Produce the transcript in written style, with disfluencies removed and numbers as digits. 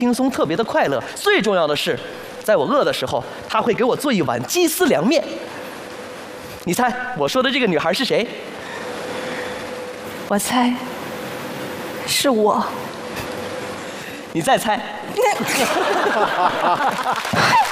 轻松，特别的快乐。最重要的是，在我饿的时候，她会给我做一碗鸡丝凉面。你猜我说的这个女孩是谁？ 我猜是我。 你再猜。